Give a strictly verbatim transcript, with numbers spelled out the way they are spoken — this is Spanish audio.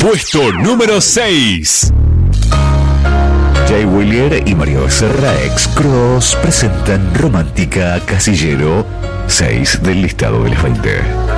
Puesto número seis. Jay Wheeler y Mario Becerra ex Cross presentan Romántica Casillero, seis del listado de las veinte.